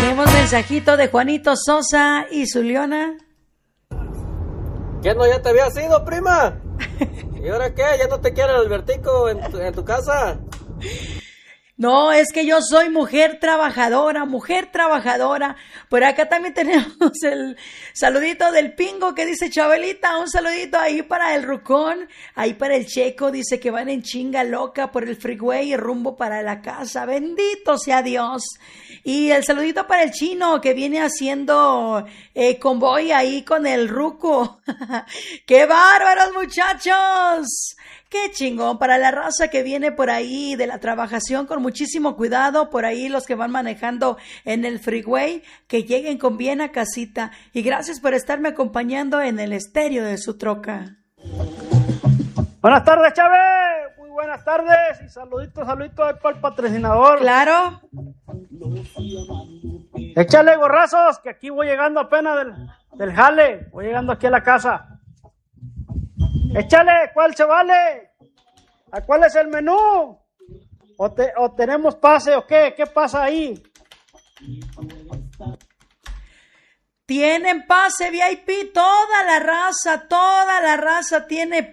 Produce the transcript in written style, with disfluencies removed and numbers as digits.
Tenemos mensajito de Juanito Sosa y su Leona. ¿Qué no ya te había sido, prima? ¿Y ahora qué? ¿Ya no te quiere el Albertico en tu casa? No, es que yo soy mujer trabajadora. Por acá también tenemos el saludito del Pingo que dice: Chabelita, un saludito ahí para el Rucón, ahí para el Checo, dice que van en chinga loca por el freeway y rumbo para la casa. Bendito sea Dios. Y el saludito para el Chino que viene haciendo convoy ahí con el Ruco. ¡Qué bárbaros, muchachos! ¡Qué chingón! Para la raza que viene por ahí de la trabajación, con muchísimo cuidado, por ahí los que van manejando en el freeway, que lleguen con bien a casita. Y gracias por estarme acompañando en el estéreo de su troca. Buenas tardes, Chávez. Muy buenas tardes. Y saluditos ahí para el patrocinador. Claro. Échale gorrazos, que aquí voy llegando apenas del jale. Voy llegando aquí a la casa. Échale, ¿cuál se vale? ¿A cuál es el menú? ¿O tenemos pase o qué? ¿Qué pasa ahí? Tienen pase VIP, toda la raza tiene